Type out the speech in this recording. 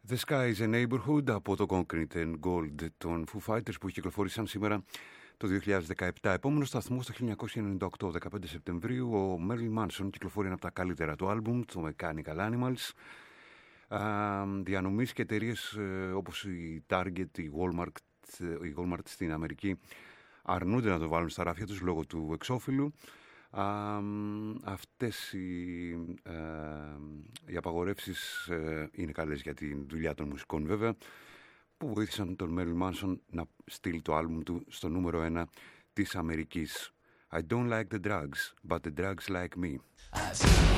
The Sky is a Neighborhood από το Concrete and Gold των Foo Fighters που κυκλοφόρησαν σήμερα το 2017. Επόμενο σταθμό στο 1998, 15 Σεπτεμβρίου, ο Marilyn Manson κυκλοφορεί ένα από τα καλύτερα του άλμπουμ, το Mechanical Animals. Διανομής και εταιρείες όπως η Target, η Walmart στην Αμερική αρνούνται να το βάλουν στα ράφια τους λόγω του εξώφυλλου. Αυτές οι απαγορεύσεις είναι καλές για τη δουλειά των μουσικών βέβαια, που βοήθησαν τον Marilyn Manson να στείλει το άλμπουμ του στο νούμερο 1 της Αμερικής. I don't like the drugs, but the drugs like me.